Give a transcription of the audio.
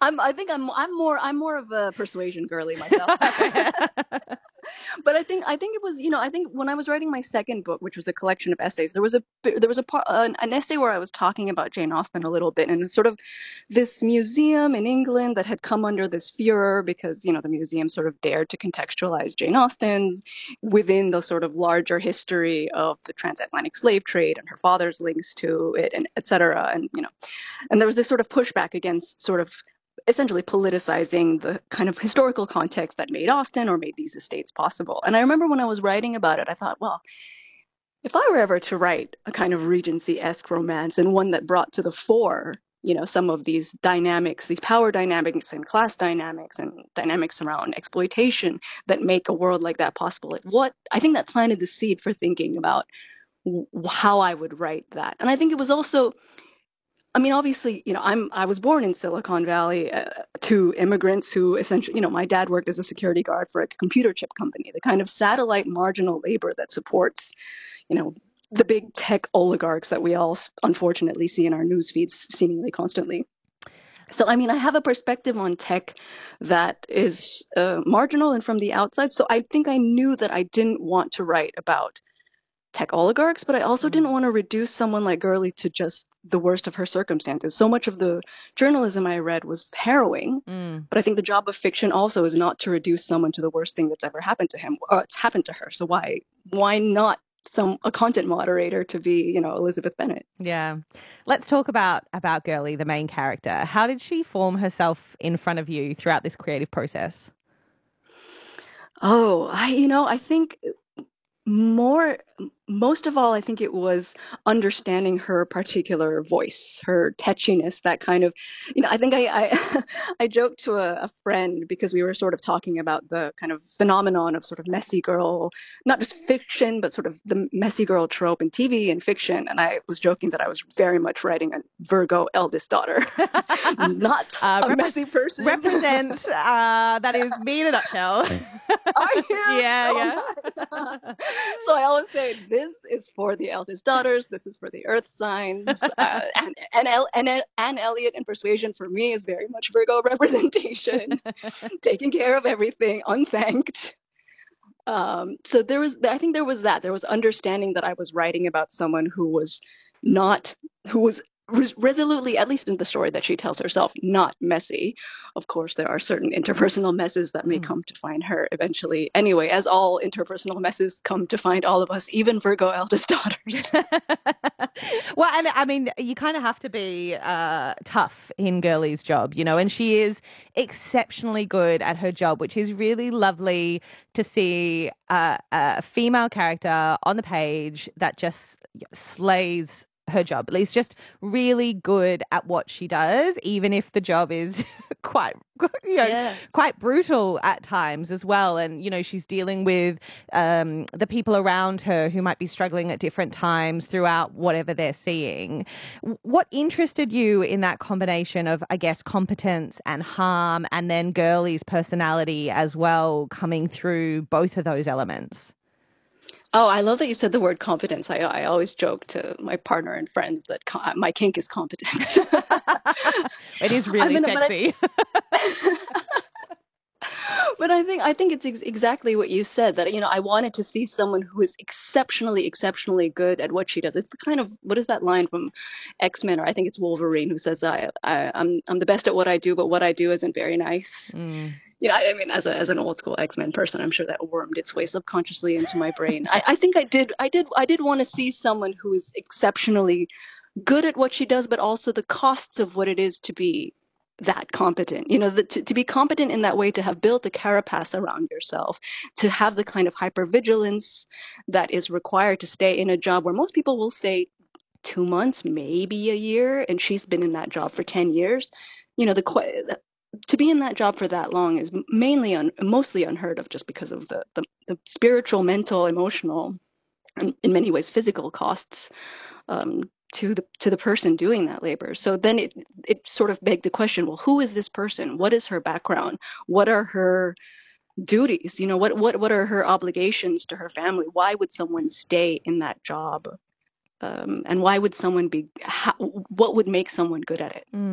I'm more of a persuasion girly myself. But I think it was, I think when I was writing my second book, which was a collection of essays, there was a part, an essay where I was talking about Jane Austen a little bit, and it's sort of this museum in England that had come under this furor because, the museum sort of dared to contextualize Jane Austen's within the sort of larger history of the transatlantic slave trade and her father's links to it, and et cetera. And there was this sort of pushback against sort of essentially politicizing the kind of historical context that made Austen or made these estates possible. And I remember when I was writing about it, I thought, well, if I were ever to write a kind of Regency-esque romance and one that brought to the fore, some of these dynamics, these power dynamics and class dynamics and dynamics around exploitation that make a world like that possible, I think that planted the seed for thinking about how I would write that. And I think it was also, I mean, obviously, I was born in Silicon Valley to immigrants who essentially, my dad worked as a security guard for a computer chip company, the kind of satellite marginal labor that supports, the big tech oligarchs that we all unfortunately see in our news feeds seemingly constantly. So, I mean, I have a perspective on tech that is marginal and from the outside. So I think I knew that I didn't want to write about tech oligarchs, but I also didn't want to reduce someone like Gurley to just the worst of her circumstances. So much of the journalism I read was harrowing, but I think the job of fiction also is not to reduce someone to the worst thing that's ever happened to him or it's happened to her. So why not a content moderator to be, Elizabeth Bennet? Yeah. Let's talk about Gurley, the main character. How did she form herself in front of you throughout this creative process? Oh, I think most of all, I think it was understanding her particular voice, her tetchiness, that kind of, I think I joked to a friend because we were sort of talking about the kind of phenomenon of sort of messy girl, not just fiction, but sort of the messy girl trope in TV and fiction. And I was joking that I was very much writing a Virgo eldest daughter, not a messy person. Represent, that is me in a nutshell. Are you? Yeah. So I always say this is for the eldest daughters. This is for the earth signs. And Anne Elliot and Persuasion for me is very much Virgo representation, taking care of everything, unthanked. So I think there was that. There was understanding that I was writing about someone who was resolutely, at least in the story that she tells herself, not messy. Of course, there are certain interpersonal messes that may come to find her eventually. Anyway, as all interpersonal messes come to find all of us, even Virgo eldest daughters. Well, and I mean, you kind of have to be tough in Gurley's job, and she is exceptionally good at her job, which is really lovely to see a female character on the page that just slays her job. At least just really good at what she does, even if the job is quite brutal at times as well. And, she's dealing with the people around her who might be struggling at different times throughout whatever they're seeing. What interested you in that combination of, I guess, competence and harm, and then Gurley's personality as well coming through both of those elements? Oh, I love that you said the word competence. I always joke to my partner and friends that my kink is competence. It is really sexy. But I think it's exactly what you said, that, I wanted to see someone who is exceptionally, exceptionally good at what she does. It's the kind of, what is that line from X-Men, or I think it's Wolverine, who says, I'm the best at what I do, but what I do isn't very nice. I mean, as an old school X-Men person, I'm sure that wormed its way subconsciously into my brain. I think I did want to see someone who is exceptionally good at what she does, but also the costs of what it is to be that competent, to be competent in that way, to have built a carapace around yourself, to have the kind of hypervigilance that is required to stay in a job where most people will stay 2 months, maybe a year, and she's been in that job for 10 years. To be in that job for that long is mostly unheard of, just because of the spiritual, mental, emotional, and in many ways physical costs to the person doing that labor. So then it sort of begged the question, well, who is this person? What is her background? What are her duties? What are her obligations to her family? Why would someone stay in that job? And why would someone what would make someone good at it?